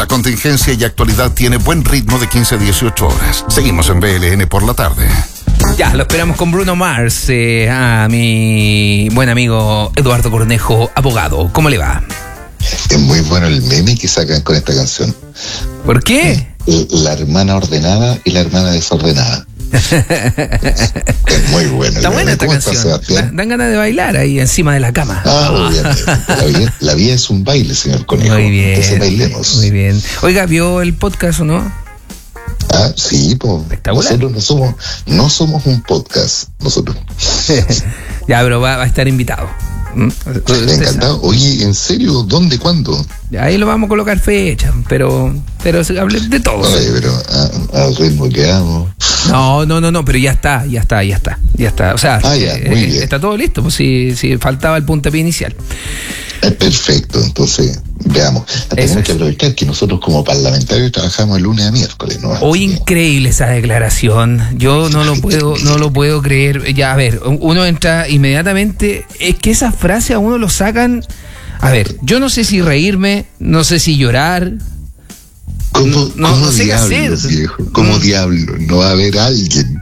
La contingencia y actualidad tiene buen ritmo de 15 a 18 horas. Seguimos en BLN por la tarde. Ya, lo esperamos con Bruno Mars, a mi buen amigo Eduardo Cornejo, abogado. ¿Cómo le va? Es muy bueno el meme que sacan con esta canción. ¿Por qué? La hermana ordenada y la hermana desordenada. Es muy bueno. Está buena esta canción. Dan ganas de bailar ahí encima de la cama. Obviamente. La vida es un baile, señor Conejo. Muy bien. Entonces bailemos. Muy bien. Oiga, ¿vio el podcast o no? Sí, pues. Nosotros no somos un podcast. Nosotros. Ya, pero va a estar invitado. Encantado. Oye, ¿en serio? ¿Dónde? ¿Cuándo? Ahí lo vamos a colocar fecha, pero se hable de todo. Oye, pero al ritmo que hago. No, pero ya está. O sea, muy bien. Está todo listo, pues si faltaba el puntapié inicial. Perfecto, entonces veamos. Tenemos que aprovechar que nosotros como parlamentarios trabajamos de lunes a miércoles, ¿no? Hoy increíble esa declaración. Yo no lo puedo creer. Ya, a ver, uno entra inmediatamente. Es que esa frase a uno lo sacan. A ver, yo no sé si reírme, no sé si llorar. ¿Cómo sé diablos, viejo? ¿Cómo diablos? No va a haber alguien,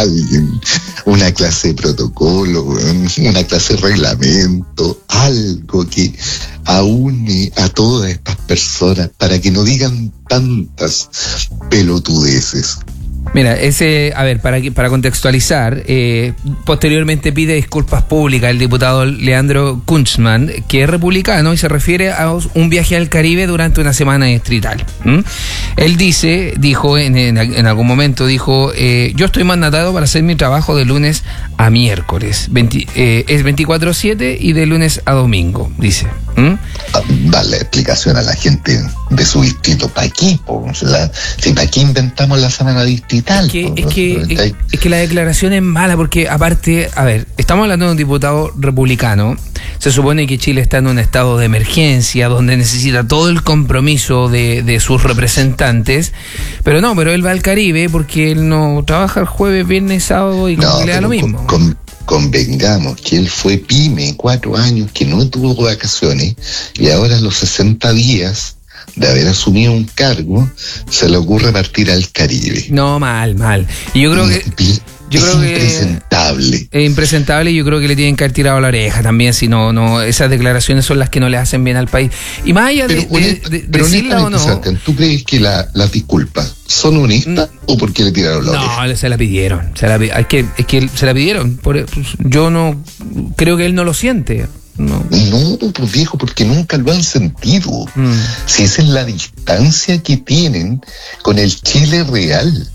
una clase de protocolo, una clase de reglamento, algo que aúne a todas estas personas para que no digan tantas pelotudeces. Mira, para contextualizar, posteriormente pide disculpas públicas el diputado Leandro Kuntzmann, que es republicano y se refiere a un viaje al Caribe durante una semana distrital. Él dijo en algún momento, yo estoy mandatado para hacer mi trabajo de lunes a miércoles, es 24/7 y de lunes a domingo, dice. Darle explicación a la gente de su distrito. ¿Para qué? ¿Para qué inventamos la semana distrital? Es que la declaración es mala porque aparte, a ver, estamos hablando de un diputado republicano. Se supone que Chile está en un estado de emergencia donde necesita todo el compromiso de sus representantes, pero él va al Caribe porque él no trabaja el jueves, viernes, sábado y le da lo mismo. Convengamos que él fue pyme 4 años, que no tuvo vacaciones, y ahora a los 60 días de haber asumido un cargo, se le ocurre partir al Caribe. No, mal. Y yo creo que... impresentable. Es impresentable y yo creo que le tienen que haber tirado la oreja también, si no, esas declaraciones son las que no le hacen bien al país. Y más allá de decirla o no... ¿Tú crees que las disculpas son honestas o porque le tiraron la oreja? No, se la pidieron. Es que se la pidieron. Yo no creo que él no lo siente. No, pues viejo, porque nunca lo han sentido. Si esa es la distancia que tienen con el Chile real.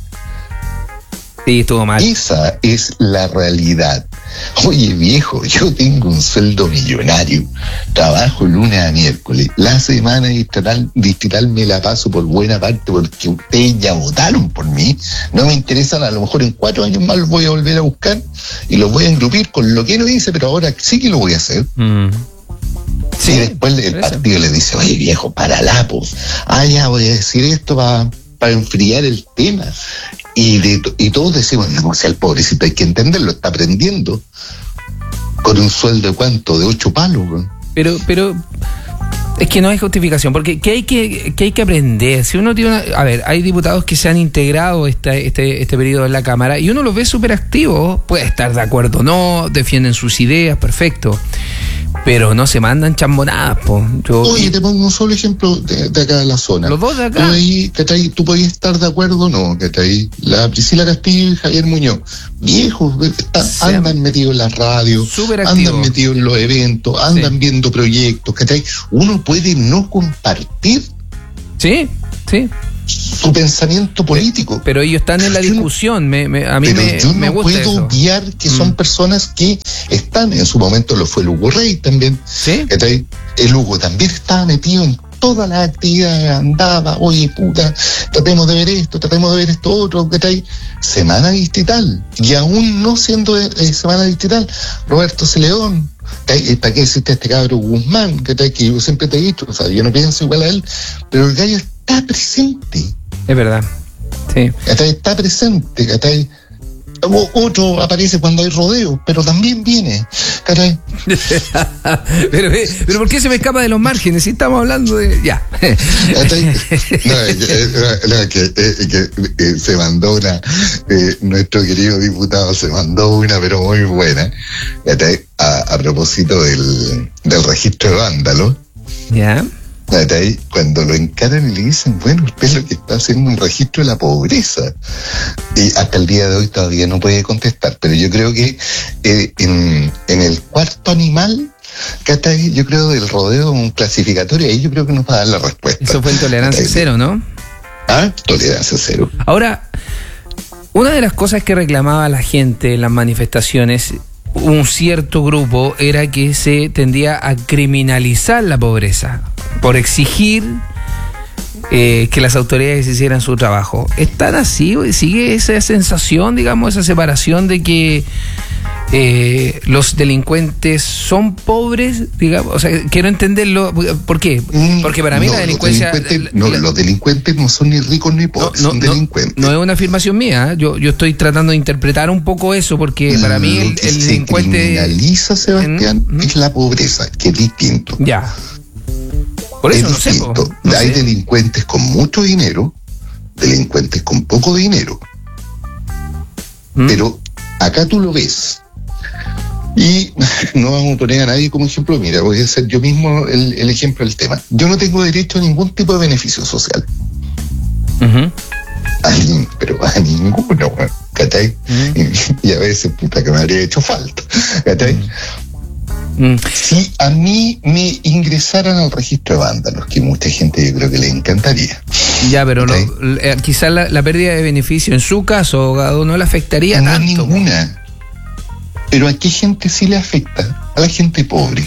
Sí, estuvo mal. Esa es la realidad. Oye, viejo, yo tengo un sueldo millonario, trabajo lunes a miércoles, la semana distrital me la paso por buena parte porque ustedes ya votaron por mí, no me interesan, a lo mejor en 4 años más los voy a volver a buscar y los voy a engrupir con lo que no hice, pero ahora sí que lo voy a hacer. Sí, y después el partido le dice, oye viejo, para la pues, ya voy a decir esto para enfriar el tema. Y todos decimos, no, el pobrecito hay que entenderlo, está aprendiendo con un sueldo de ¿cuánto? De 8 palos, bro. Pero es que no hay justificación, porque ¿qué hay que aprender? Si uno tiene hay diputados que se han integrado este periodo en la Cámara y uno los ve súper activos, puede estar de acuerdo o no, defienden sus ideas, perfecto, pero no se mandan chambonadas, po. Oye, te pongo un solo ejemplo de acá de la zona. Los dos de acá. Tú podías estar de acuerdo o no, la Priscila Castillo y Javier Muñoz, viejos, andan metidos en la radio, andan metidos en los eventos, andan viendo proyectos, uno puede no compartir su pensamiento político, pero ellos están en la discusión. A mí yo me no gusta puedo eso. obviar que son personas que están, en su momento lo fue el Hugo Rey también. El Hugo también estaba metido en todas las actividades, andaba, oye puta, tratemos de ver esto otro, semana distrital, y aún no siendo semana distrital, Roberto Celedón, ¿para qué existe este cabro Guzmán? Que yo siempre te he dicho, yo no pienso igual a él, pero el gallo está presente. Es verdad, sí. Está presente, Otro aparece cuando hay rodeo, pero también viene. Caray. pero ¿por qué se me escapa de los márgenes? Si estamos hablando de... Ya. Que se mandó una, nuestro querido diputado se mandó una, pero muy buena, a propósito del registro de vándalos. Ya. Cuando lo encaran y le dicen, bueno, usted lo que está haciendo un registro de la pobreza. Y hasta el día de hoy todavía no puede contestar, pero yo creo que en el cuarto animal, yo creo del rodeo, un clasificatorio, ahí yo creo que nos va a dar la respuesta. Eso fue en tolerancia cero, ¿no? Tolerancia cero. Ahora, una de las cosas que reclamaba la gente en las manifestaciones, un cierto grupo, era que se tendía a criminalizar la pobreza por exigir que las autoridades hicieran su trabajo. ¿Están así? ¿Sigue esa sensación, digamos, esa separación de que los delincuentes son pobres? Digamos, o sea, quiero entenderlo. ¿Por qué? Porque para mí la delincuencia... Los delincuentes no son ni ricos ni pobres, son delincuentes. No es una afirmación mía, yo estoy tratando de interpretar un poco eso, porque para mí el delincuente... criminaliza, Sebastián, es la pobreza, que es distinto. Ya. Por eso es distinto. Hay delincuentes con mucho dinero, delincuentes con poco dinero. Pero acá tú lo ves. Y no vamos a poner a nadie como ejemplo. Mira, voy a hacer yo mismo el ejemplo del tema. Yo no tengo derecho a ningún tipo de beneficio social. Pero a ninguno, ¿cachai? Y a veces, puta, que me habría hecho falta, ¿cachai? Si a mí me ingresaran al registro de vándalos, que mucha gente yo creo que le encantaría. Ya, pero quizás la pérdida de beneficio en su caso, abogado, no le afectaría tanto. Ninguna. Pero ¿a qué gente sí le afecta? A la gente pobre.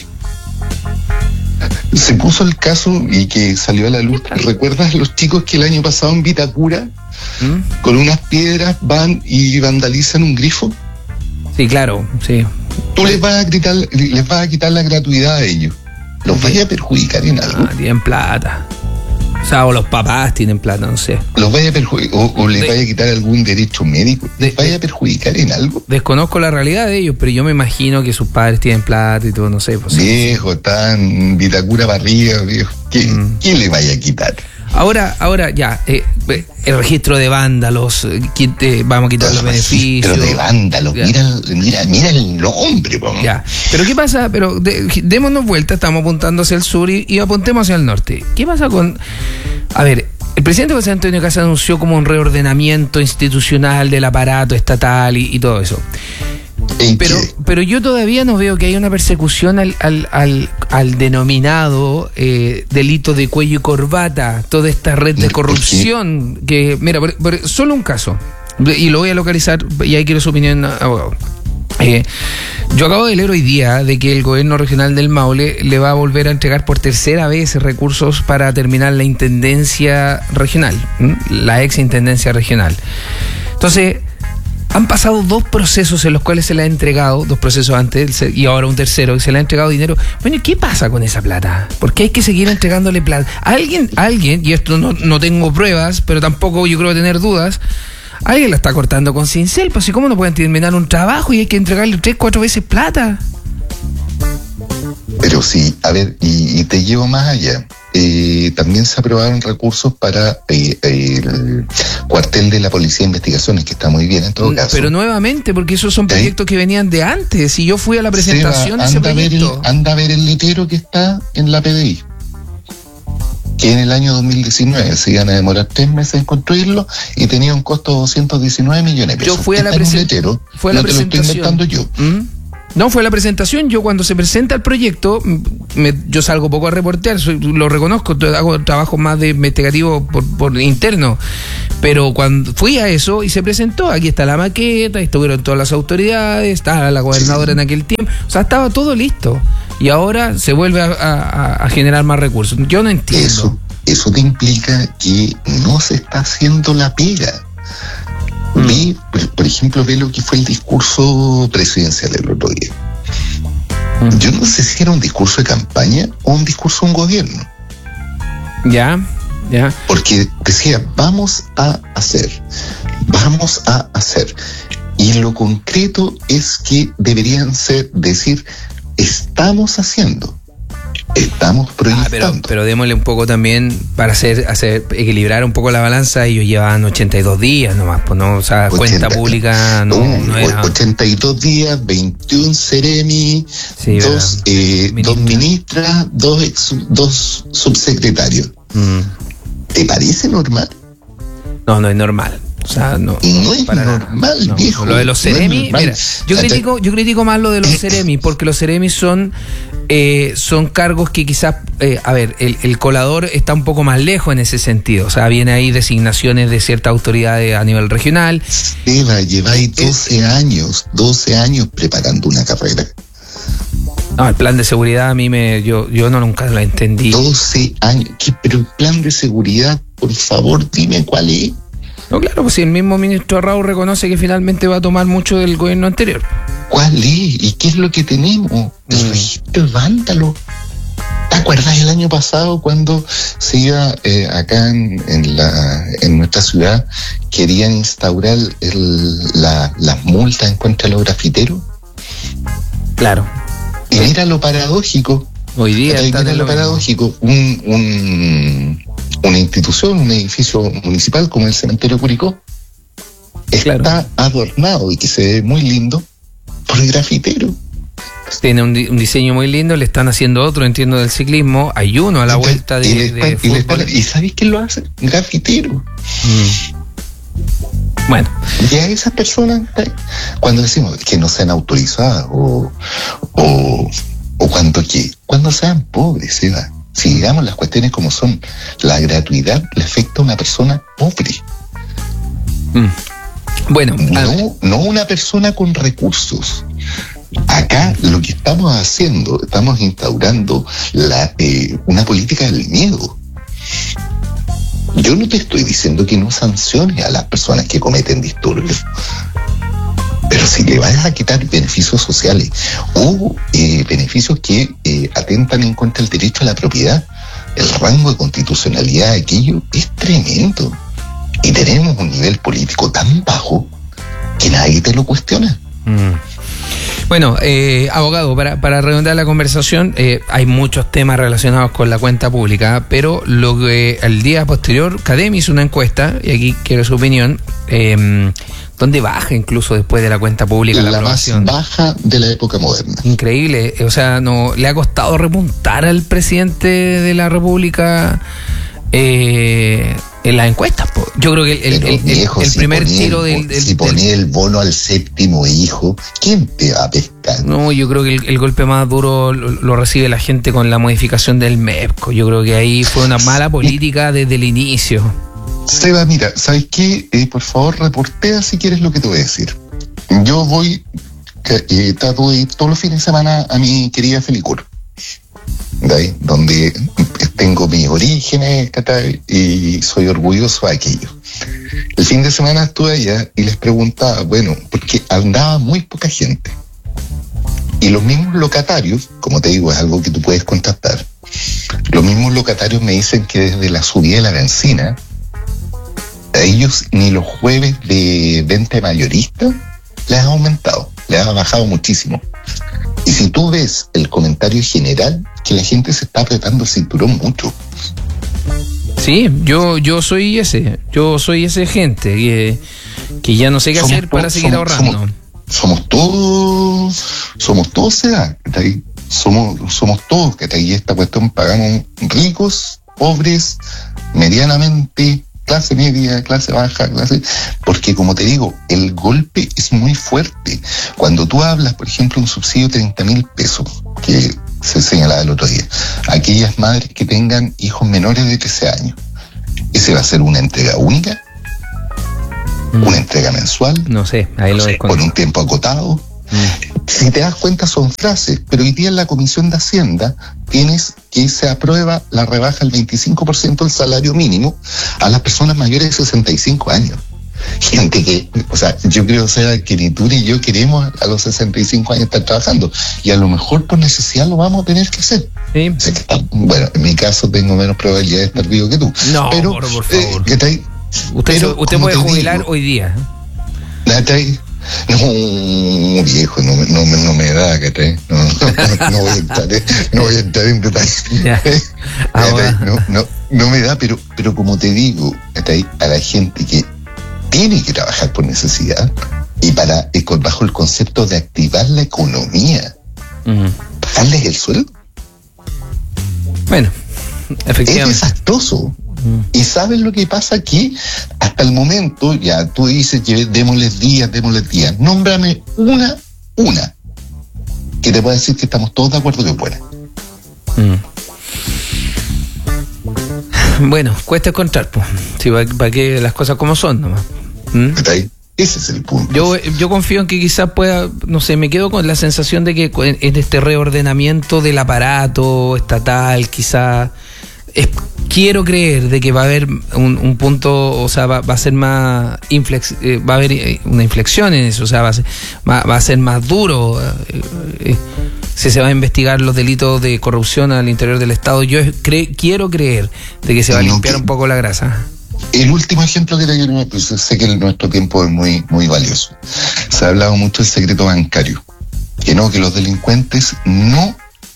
Se puso el caso y que salió a la luz. ¿Recuerdas los chicos que el año pasado en Vitacura con unas piedras van y vandalizan un grifo? Sí, claro, sí. Tú les vas a quitar la gratuidad a ellos. ¿Los vaya a perjudicar en algo? Tienen plata. O sea, o los papás tienen plata, no sé. ¿Los vaya a perjudicar o les vaya a quitar algún derecho médico? ¿Les vaya a perjudicar en algo? Desconozco la realidad de ellos, pero yo me imagino que sus padres tienen plata y todo, no sé. Pues, viejo, tan Vitacura para arriba, viejo. ¿Quién le vaya a quitar? Ahora ya, el registro de vándalos, vamos a quitar los beneficios. Pero de vándalos, mira el nombre, vamos. Ya, pero ¿qué pasa? Pero démonos vuelta, estamos apuntando hacia el sur y apuntemos hacia el norte. ¿Qué pasa con...? A ver, el presidente José Antonio Kast anunció como un reordenamiento institucional del aparato estatal y todo eso. Pero yo todavía no veo que haya una persecución al denominado delito de cuello y corbata, toda esta red de corrupción que, mira, solo un caso, y lo voy a localizar, y ahí quiero su opinión, abogado. Yo acabo de leer hoy día de que el gobierno regional del Maule le va a volver a entregar por tercera vez recursos para terminar la intendencia regional, la ex intendencia regional. Entonces, han pasado 2 procesos en los cuales se le ha entregado, 2 procesos antes y ahora un tercero, que se le ha entregado dinero. Bueno, ¿qué pasa con esa plata? ¿Por qué hay que seguir entregándole plata? Alguien, y esto no tengo pruebas, pero tampoco yo creo tener dudas, alguien la está cortando con cincel, pues, ¿y cómo no pueden terminar un trabajo y hay que entregarle 3, 4 veces plata? Pero sí, a ver, y te llevo más allá. También se aprobaron recursos para el cuartel de la Policía de Investigaciones, que está muy bien en todo caso. Pero nuevamente, porque esos son proyectos que venían de antes, y yo fui a la presentación de ese proyecto. Anda a ver el letrero que está en la PDI, que en el año 2019 se iban a demorar 3 meses en construirlo y tenía un costo de 219 millones de pesos. Yo fui a la presentación. No te lo estoy inventando yo. No, fue la presentación. Yo cuando se presenta el proyecto, yo salgo poco a reportear, lo reconozco, hago trabajo más de investigativo por interno, pero cuando fui a eso y se presentó, aquí está la maqueta, estuvieron todas las autoridades, estaba la gobernadora en aquel tiempo, o sea, estaba todo listo, y ahora se vuelve a generar más recursos. Yo no entiendo. Eso te implica que no se está haciendo la pega. Por ejemplo, ve lo que fue el discurso presidencial el otro día. Yo no sé si era un discurso de campaña o un discurso de un gobierno. Ya. Porque decía, vamos a hacer. Y lo concreto es que deberían decir, estamos haciendo, estamos proyectando. Pero démosle un poco también para hacer equilibrar un poco la balanza. Ellos llevaban 82 días nomás, pues no, o sea, cuenta pública no era. 82 días, 21 seremi, sí, dos ministras, dos subsecretarios. ¿Te parece normal? No es normal. O sea, no es normal, viejo. Lo de los seremi, mira, yo critico más lo de los seremi, porque los seremi son cargos que quizás, el colador está un poco más lejos en ese sentido. O sea, viene ahí designaciones de ciertas autoridades a nivel regional. Lleváis 12 años preparando una carrera. No, el plan de seguridad a mí yo nunca lo entendí. 12 años. Pero el plan de seguridad, por favor, dime cuál es. No, claro, pues si el mismo ministro Raúl reconoce que finalmente va a tomar mucho del gobierno anterior. ¿Cuál es? ¿Y qué es lo que tenemos? El registro de vándalo. ¿Te acuerdas el año pasado cuando se iba acá en nuestra ciudad, querían instaurar las multas en contra de los grafiteros? Claro. Y mira lo paradójico. Hoy día mira lo paradójico. Una institución, un edificio municipal como el cementerio Curicó, está adornado y que se ve muy lindo por grafiteros. Tiene un diseño muy lindo, le están haciendo otro, entiendo, del ciclismo. Hay uno a la vuelta de fútbol. ¿Y sabéis quién lo hace? Grafitero. Bueno. Y a esas personas, cuando decimos que no sean autorizadas o cuando sean pobres, se va. Si digamos las cuestiones como son, la gratuidad le afecta a una persona pobre. Bueno, no una persona con recursos. Acá lo que estamos haciendo, estamos instaurando una política del miedo. Yo no te estoy diciendo que no sanciones a las personas que cometen disturbios, pero si le vas a quitar beneficios sociales o beneficios que atentan en contra del derecho a la propiedad, el rango de constitucionalidad de aquello es tremendo. Y tenemos un nivel político tan bajo que nadie te lo cuestiona. Bueno, abogado, para redondear la conversación, hay muchos temas relacionados con la cuenta pública, pero lo que al día posterior, CADEM hizo una encuesta, y aquí quiero su opinión, donde baja incluso después de la cuenta pública la aprobación. Más baja de la época moderna. Increíble, o sea, no le ha costado repuntar al presidente de la República en las encuestas. Yo creo que el primer tiro si ponía el bono al séptimo hijo, ¿quién te va a pescar? No, yo creo que el golpe más duro lo recibe la gente con la modificación del MEPCO. Yo creo que ahí fue una mala política desde el inicio. Seba, mira, ¿sabes qué? Por favor, reportea si quieres lo que te voy a decir. Yo trato de ir todos los fines de semana a mi querida Felicur, de ahí, donde tengo mis orígenes, y soy orgulloso de aquello. El fin de semana estuve allá y les preguntaba, porque andaba muy poca gente. Y los mismos locatarios, como te digo, es algo que tú puedes contactar, los mismos locatarios me dicen que desde la subida de la bencina, a ellos ni los jueves de venta mayorista les ha aumentado, les ha bajado muchísimo. Y si tú ves el comentario general, que la gente se está apretando el cinturón mucho. Sí, yo soy ese gente que ya no sé qué hacer para seguir ahorrando. Somos todos edad, somos todos, que ahí esta cuestión pagamos ricos, pobres, medianamente, clase media, clase baja, porque como te digo, el golpe es muy fuerte. Cuando tú hablas, por ejemplo, un subsidio de 30,000 pesos, que se señalaba el otro día, aquellas madres que tengan hijos menores de 13 años, ¿ese va a ser una entrega única? ¿Una entrega mensual? No sé, ahí lo desconozco. ¿Por un tiempo acotado? Si te das cuenta son frases, pero hoy día en la Comisión de Hacienda tienes que se aprueba la rebaja del 25% del salario mínimo a las personas mayores de 65 años. Gente que, yo creo, que ni tú ni yo queremos a los 65 años estar trabajando, y a lo mejor por necesidad lo vamos a tener que hacer. Sí. En mi caso tengo menos probabilidad de estar vivo que tú. No, pero, por favor. Usted puede jubilar hoy día. No, viejo, no me da, ¿cachai? No voy a entrar en detalles. No me da, pero como te digo, ¿cachai? A la gente que tiene que trabajar por necesidad y bajo el concepto de activar la economía, pagarles el sueldo. Bueno, efectivamente. Es desastroso. Y ¿sabes lo que pasa aquí? Hasta el momento, ya tú dices que démosles días. Nómbrame una que te pueda decir que estamos todos de acuerdo que es buena. Bueno, cuesta encontrar, pues. Sí, para que las cosas como son nomás. Ese es el punto. Yo confío en que quizás pueda, no sé, me quedo con la sensación de que en este reordenamiento del aparato estatal, quizás quiero creer de que va a haber un punto, o sea, va a ser más va a haber una inflexión en eso, o sea, va a ser más duro si se va a investigar los delitos de corrupción al interior del Estado. Yo quiero creer de que se va a limpiar un poco la grasa. El último ejemplo que te quiero, pues sé que nuestro tiempo es muy, muy valioso. Se ha hablado mucho del secreto bancario, que los delincuentes no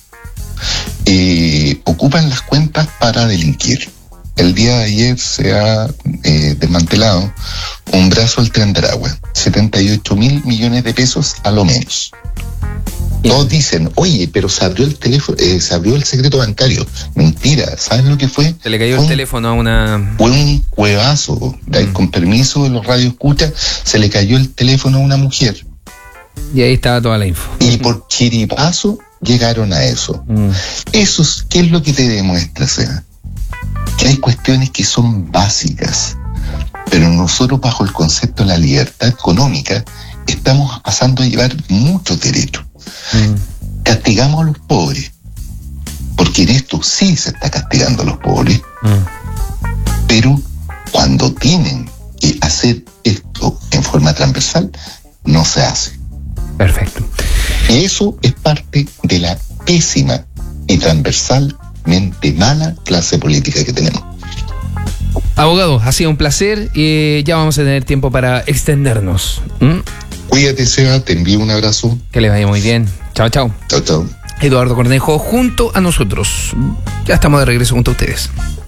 ocupan las cuentas para delinquir. El día de ayer se ha desmantelado un brazo del Tren de Aragua, 78.000 millones de pesos a lo menos. Todos dicen, oye, pero se abrió el teléfono, se abrió el secreto bancario. Mentira, ¿sabes lo que fue? Se le cayó el teléfono a una... Fue un cuevazo, con permiso de los radioescuchas, se le cayó el teléfono a una mujer. Y ahí estaba toda la info. Y por chiripazo llegaron a eso. Eso es, ¿qué es lo que te demuestra, Seba? Que hay cuestiones que son básicas, pero nosotros bajo el concepto de la libertad económica estamos pasando a llevar muchos derechos. Castigamos a los pobres, porque en esto sí se está castigando a los pobres, pero cuando tienen que hacer esto en forma transversal, no se hace. Perfecto. Y eso es parte de la pésima y transversalmente mala clase política que tenemos. Abogado, ha sido un placer y ya vamos a tener tiempo para extendernos. Cuídate, Seba, te envío un abrazo. Que le vaya muy bien. Chao, chao. Chao, chao. Eduardo Cornejo junto a nosotros. Ya estamos de regreso junto a ustedes.